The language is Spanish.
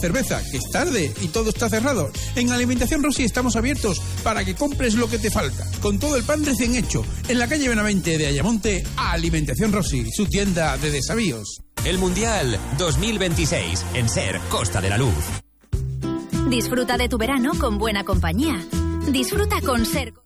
cerveza, que es tarde y todo está cerrado. En Alimentación Rossi estamos abiertos para que compres lo que te falta, con todo el pan recién hecho. En la calle Benavente de Ayamonte, Alimentación Rossi, su tienda de desavíos. El Mundial 2026 en SER Costa de la Luz. Disfruta de tu verano con buena compañía. Disfruta con SER.